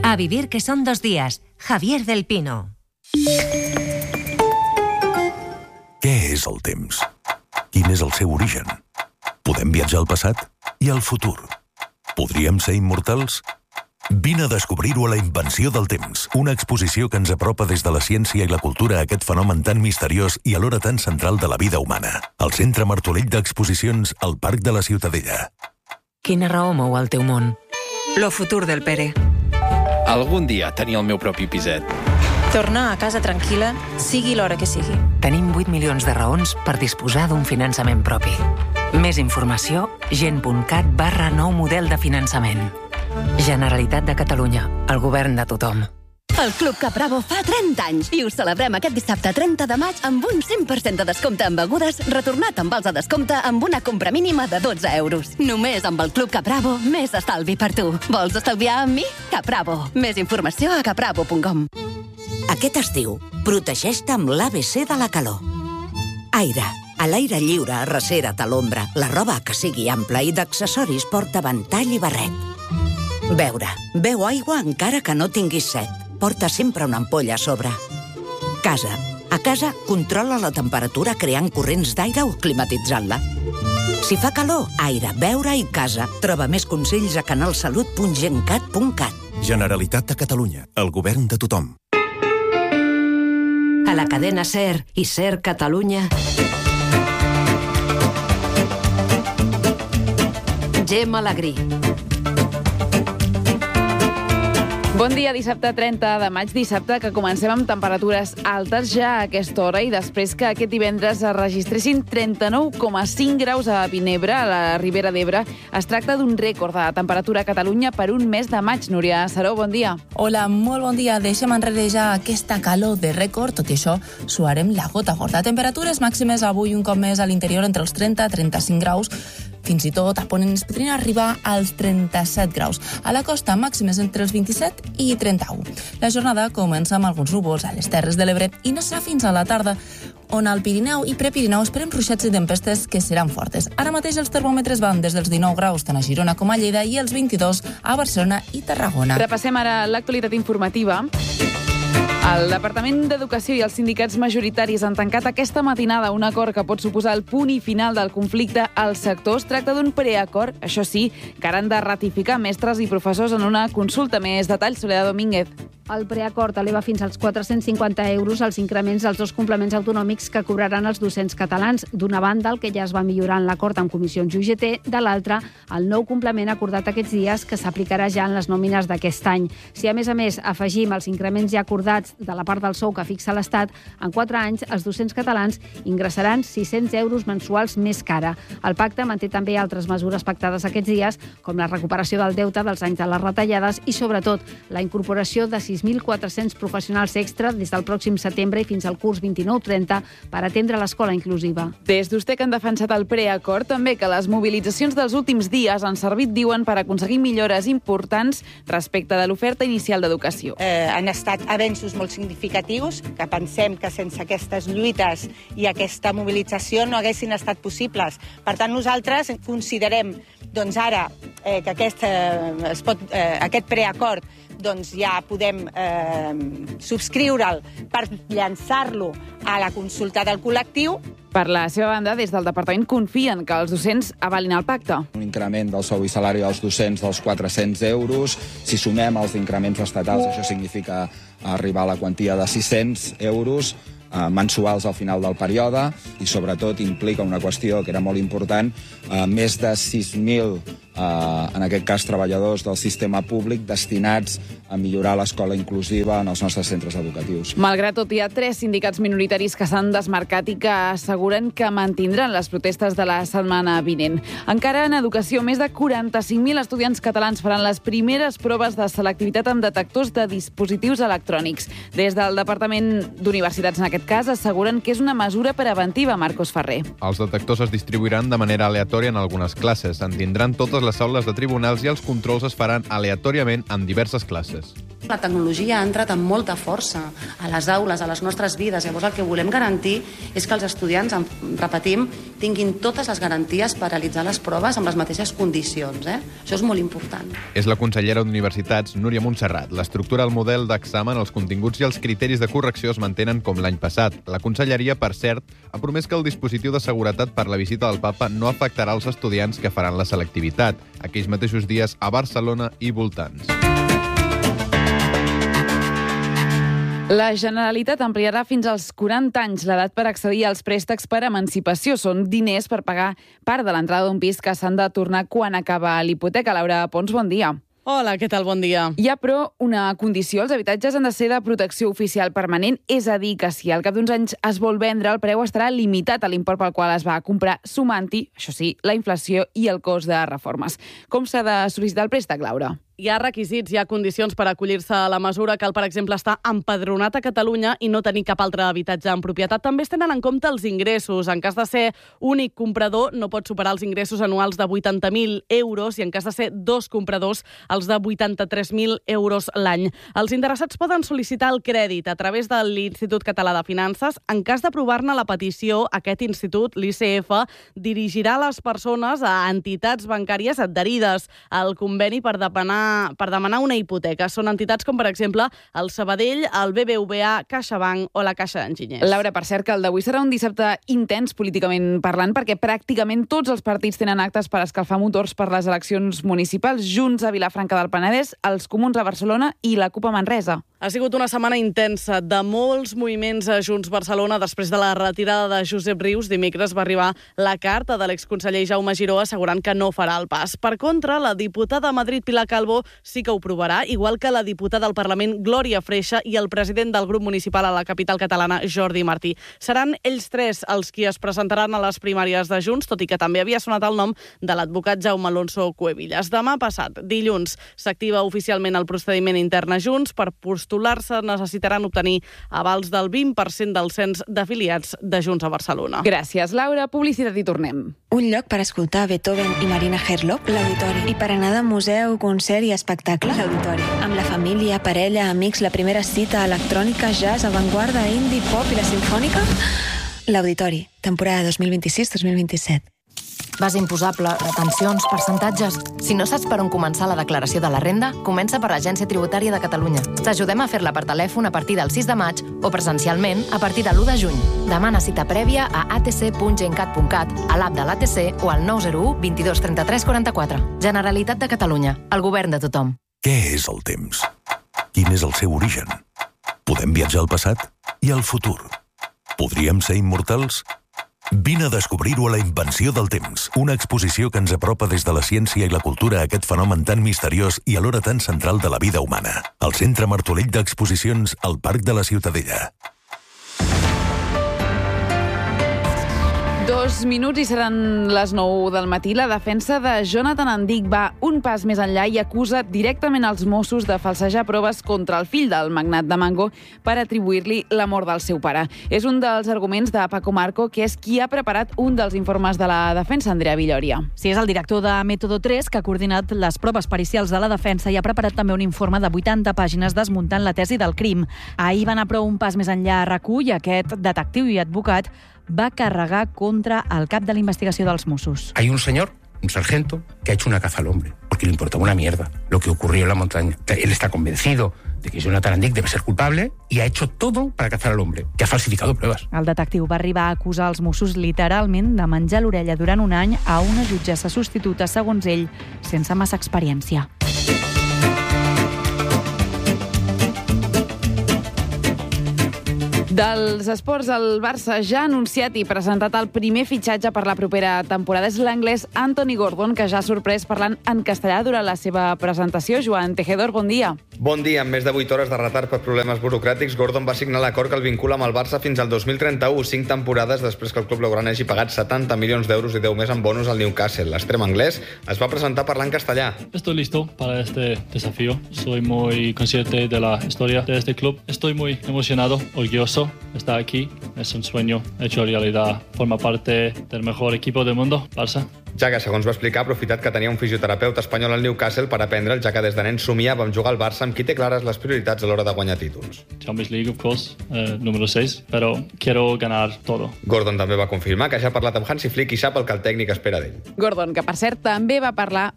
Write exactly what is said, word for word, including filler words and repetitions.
A vivir que son dos días. Javier del Pino. Què és el temps? Quin és el seu origen? Podem viatjar al passat i al futur? Podríem ser immortals? Vine a descobrir-ho a La invenció del temps, una exposició que ens apropa des de la ciència i la cultura a aquest fenomen tan misteriós i alhora tan central de la vida humana. Al Centre Martorell d'Exposicions, al Parc de la Ciutadella. Quina raó mou el teu món? Lo futur del Pere. Algun dia tenir el meu propi piset. Tornar a casa tranquil·la, sigui l'hora que sigui. Tenim vuit milions de raons per disposar d'un finançament propi. Més informació, gent.cat barra nou model de finançament. Generalitat de Catalunya, el govern de tothom. El Club Capravo fa trenta anys i us celebrem aquest dissabte trenta de maig amb un cent per cent de descompte en begudes, retornat amb vals de descompte amb una compra mínima de dotze euros. Només amb el Club Capravo, més estalvi per tu. Vols estalviar amb mi? Capravo. Més informació a capravo punt com. Aquest estiu, protegeix-te amb l'A B C de la calor. Aire. A l'aire lliure, arrecera't a l'ombra. La roba que sigui ampla i d'accessoris porta ventall i barret. Beure. Beu aigua encara que no tinguis set. Porta sempre una ampolla a sobre. Casa. A casa, controla la temperatura creant corrents d'aire o climatitzant-la. Si fa calor, aire, beure i casa. Troba més consells a canalsalut punt gencat punt cat. Generalitat de Catalunya, el govern de tothom. A la cadena SER i SER Catalunya. Gemma Alegrí. Bon dia, dissabte trenta de maig, dissabte que comencem amb temperatures altes ja a aquesta hora i després que aquest divendres es registressin trenta-nou coma cinc graus a Vinebre, a la Ribera d'Ebre. Es tracta d'un rècord de temperatura a Catalunya per un mes de maig. Núria Saró, bon dia. Hola, molt bon dia. Deixem enrere ja aquesta calor de rècord. Tot i això, suarem la gota gorda. Temperatures màximes avui un cop més a l'interior entre els trenta i trenta-cinc graus. Fins i tot a Ponent es podrien arribar als trenta-set graus. A la costa, màximes entre els vint-i-set i trenta-u. La jornada comença amb alguns núvols a les Terres de l'Ebre i no serà fins a la tarda, on al Pirineu i Prepirineu esperem ruixats i tempestes que seran fortes. Ara mateix els termòmetres van des dels dinou graus tant a Girona com a Lleida i els vint-i-dos a Barcelona i Tarragona. Repassem ara l'actualitat informativa. El Departament d'Educació i els sindicats majoritaris han tancat aquesta matinada un acord que pot suposar el punt i final del conflicte al sector. Es tracta d'un preacord, això sí, que han de ratificar mestres i professors en una consulta. Més detalls, Soledad Domínguez. El preacord eleva fins als quatre-cents cinquanta euros els increments dels dos complements autonòmics que cobraran els docents catalans. D'una banda, el que ja es va millorar en l'acord amb comissions U G T, de l'altra, el nou complement acordat aquests dies que s'aplicarà ja en les nòmines d'aquest any. Si, a més a més, afegim els increments ja acordats de la part del sou que fixa l'Estat, en quatre anys els docents catalans ingressaran sis-cents euros mensuals més cara. El pacte manté també altres mesures pactades aquests dies, com la recuperació del deute dels anys de les retallades i, sobretot, la incorporació de sis mil quatre-cents professionals extra des del pròxim setembre i fins al curs vint-i-nou trenta per atendre l'escola inclusiva. Des d'Ustec han defensat el preacord, també que les mobilitzacions dels últims dies han servit, diuen, per aconseguir millores importants respecte de l'oferta inicial d'educació. Eh, han estat avenços molt significatius, que pensem que sense aquestes lluites i aquesta mobilització no haguessin estat possibles. Per tant, nosaltres considerem doncs ara eh, que aquest, eh, es pot, eh, aquest preacord doncs ja podem eh, subscriure'l per llançar-lo a la consulta del col·lectiu. Per la seva banda, des del departament confien que els docents avalin el pacte. Un increment del sou i salari dels docents dels quatre-cents euros. Si sumem els increments estatals, això significa arribar a la quantia de sis-cents euros eh, mensuals al final del període i, sobretot, implica una qüestió que era molt important, eh, més de sis mil Uh, en aquest cas treballadors del sistema públic destinats a millorar l'escola inclusiva en els nostres centres educatius. Malgrat tot, hi ha tres sindicats minoritaris que s'han desmarcat i que asseguren que mantindran les protestes de la setmana vinent. Encara en educació, més de quaranta-cinc mil estudiants catalans faran les primeres proves de selectivitat amb detectors de dispositius electrònics. Des del Departament d'Universitats, en aquest cas, asseguren que és una mesura preventiva. Marcos Ferrer. Els detectors es distribuiran de manera aleatòria en algunes classes. En tindran totes les aules de tribunals i els controls es faran aleatòriament en diverses classes. La tecnologia ha entrat amb molta força a les aules, a les nostres vides. Llavors el que volem garantir és que els estudiants, repetim, tinguin totes les garanties per realitzar les proves amb les mateixes condicions. Eh? Això és molt important. És la consellera d'Universitats, Núria Montserrat. L'estructura, el model d'examen, els continguts i els criteris de correcció es mantenen com l'any passat. La conselleria, per cert, ha promès que el dispositiu de seguretat per la visita del papa no afectarà els estudiants que faran la selectivitat, aquells mateixos dies a Barcelona i voltants. La Generalitat ampliarà fins als quaranta anys l'edat per accedir als préstecs per emancipació. Són diners per pagar part de l'entrada d'un pis que s'han de tornar quan acaba l'hipoteca. Laura Pons, bon dia. Hola, què tal? Bon dia. Hi ha, però, una condició. Els habitatges han de ser de protecció oficial permanent, és a dir, que si al cap d'uns anys es vol vendre, el preu estarà limitat a l'import pel qual es va comprar, sumant-hi, això sí, la inflació i el cost de reformes. Com s'ha de sol·licitar el préstec, Laura? Hi ha requisits, hi ha condicions per acollir-se a la mesura. Cal, per exemple, estar empadronat a Catalunya i no tenir cap altre habitatge en propietat. També es tenen en compte els ingressos. En cas de ser únic comprador, no pot superar els ingressos anuals de vuitanta mil euros i en cas de ser dos compradors, els de vuitanta-tres mil euros l'any. Els interessats poden sol·licitar el crèdit a través de l'Institut Català de Finances. En cas d'aprovar-ne la petició, aquest institut, l'I C F, dirigirà les persones a entitats bancàries adherides al conveni per demanar per demanar una hipoteca. Són entitats com, per exemple, el Sabadell, el B B V A, CaixaBank o la Caixa d'Enginyers. Laura, per cert, que el d'avui serà un dissabte intens políticament parlant, perquè pràcticament tots els partits tenen actes per escalfar motors per les eleccions municipals. Junts a Vilafranca del Penedès, els Comuns a Barcelona i la CUP a Manresa. Ha sigut una setmana intensa de molts moviments a Junts Barcelona. Després de la retirada de Josep Rius, dimecres va arribar la carta de l'exconseller Jaume Giró assegurant que no farà el pas. Per contra, la diputada a Madrid, Pilar Calvo, sí que ho provarà, igual que la diputada al Parlament, Glòria Freixa, i el president del grup municipal a la capital catalana, Jordi Martí. Seran ells tres els qui es presentaran a les primàries de Junts, tot i que també havia sonat el nom de l'advocat Jaume Alonso Cuevillas. Demà passat, dilluns, s'activa oficialment el procediment intern a Junts. Per postular-se necessitaran obtenir avals del vint per cent del cens d'afiliats de Junts a Barcelona. Gràcies, Laura. Publicitat i tornem. Un lloc per escoltar Beethoven i Marina Herlop, l'Auditori. I per anar de museu, concert i espectacle, l'Auditori. Amb la família, parella, amics, la primera cita, electrònica, jazz, avantguarda, indie, pop i la sinfònica, l'Auditori. Temporada dos mil vint-i-sis dos mil vint-i-set. Base imposable, retencions, percentatges... Si no saps per on començar la declaració de la renda, comença per l'Agència Tributària de Catalunya. T'ajudem a fer-la per telèfon a partir del sis de maig o presencialment a partir de l'u de juny. Demana cita prèvia a a t c punt gencat punt cat, a l'app de l'A T C o al nou zero u vint dos trenta tres quaranta quatre. Generalitat de Catalunya, el govern de tothom. Què és el temps? Quin és el seu origen? Podem viatjar al passat i al futur? Podríem ser immortals? Vine a descobrir-ho a La Invenció del Temps, una exposició que ens apropa des de la ciència i la cultura a aquest fenomen tan misteriós i alhora tan central de la vida humana. Al Centre Martorell d'Exposicions, al Parc de la Ciutadella. Dos minuts i seran les nou del matí. La defensa de Jonathan Andic va un pas més enllà i acusa directament els Mossos de falsejar proves contra el fill del magnat de Mango per atribuir-li la mort del seu pare. És un dels arguments de Paco Marco, que és qui ha preparat un dels informes de la defensa, Andrea Villoria. Sí, és el director de Método tres que ha coordinat les proves pericials de la defensa i ha preparat també un informe de vuitanta pàgines desmuntant la tesi del crim. Ahir va anar però un pas més enllà a RAC u i aquest detectiu i advocat va carregar contra el cap de la investigació dels Mossos. Hay un señor, un sargento, que ha hecho una caza al hombre, porque le importaba una mierda lo que ocurrió en la montaña. Él está convencido de que Jonathan Andic debe ser culpable y ha hecho todo para cazar al hombre, que ha falsificado pruebas. El detectiu va arribar a acusar els Mossos literalment de menjar l'orella durant un any a una jutgessa substituta, segons ell, sense massa experiència. Dels esports, el Barça ja ha anunciat i presentat el primer fitxatge per la propera temporada. És l'anglès Anthony Gordon, que ja ha sorprès parlant en castellà durant la seva presentació. Joan Tejedor, bon dia. Bon dia. Amb més de vuit hores de retard per problemes burocràtics, Gordon va signar l'acord que el vincula amb el Barça fins al dos mil trenta-u, cinc temporades després que el club blaugrana hagi pagat setanta milions d'euros i deu més en bonus al Newcastle. L'extrem anglès es va presentar parlant castellà. Estoy listo para este desafío. Soy muy consciente de la historia de este club. Estoy muy emocionado, orgulloso mucho estar aquí. Es un sueño hecho realidad. Forma parte del mejor equipo del mundo, Barça. Ja que, segons va explicar, ha aprofitat que tenia un fisioterapeuta espanyol al Newcastle per aprendre'l, ja que des de nen somiava amb jugar al Barça, amb qui té clares les prioritats a l'hora de guanyar títols. Champions League, of course, eh, número seis, pero quiero ganar todo. Gordon també va confirmar que ja ha parlat amb Hansi Flick i sap el que el tècnic espera d'ell. Gordon, que per cert també va parlar